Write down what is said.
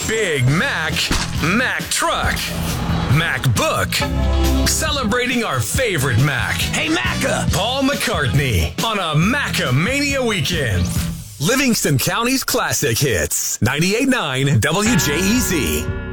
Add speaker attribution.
Speaker 1: Big Mac, Mac Truck, Mac Book. Celebrating our favorite Mac.
Speaker 2: Hey, Macca!
Speaker 1: Paul McCartney on a Macca-mania weekend. Livingston County's classic hits. 98.9 WJEZ.